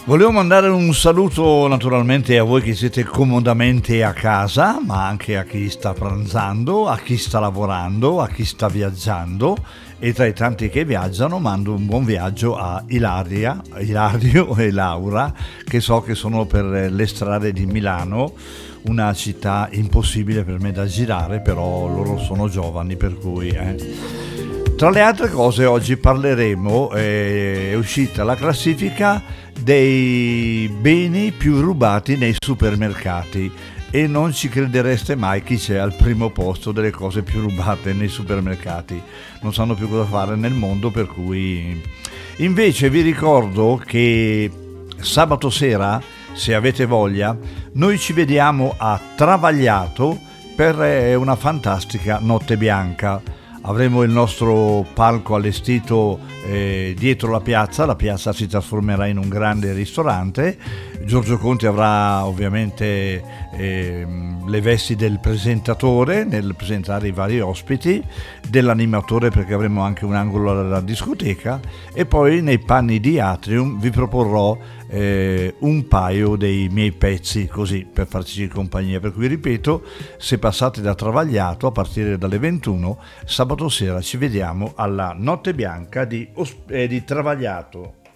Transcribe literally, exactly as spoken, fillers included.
Volevo mandare un saluto naturalmente a voi che siete comodamente a casa, ma anche a chi sta pranzando, a chi sta lavorando, a chi sta viaggiando, e tra i tanti che viaggiano mando un buon viaggio a Ilaria, Ilario e Laura, che so che sono per le strade di Milano, una città impossibile per me da girare, però loro sono giovani, per cui... Eh. Tra le altre cose oggi parleremo, eh, è uscita la classifica dei beni più rubati nei supermercati e non ci credereste mai chi c'è al primo posto delle cose più rubate nei supermercati. Non sanno più cosa fare nel mondo, per cui... Invece vi ricordo che sabato sera, se avete voglia, noi ci vediamo a Travagliato per una fantastica notte bianca. Avremo il nostro palco allestito eh, dietro la piazza, la piazza si trasformerà in un grande ristorante. Giorgio Conti avrà ovviamente eh, le vesti del presentatore nel presentare i vari ospiti, dell'animatore perché avremo anche un angolo alla discoteca, e poi nei panni di Atrium vi proporrò eh, un paio dei miei pezzi così per farci compagnia. Per cui ripeto, se passate da Travagliato a partire dalle ventuno sabato sera ci vediamo alla Notte Bianca di, eh, di Travagliato.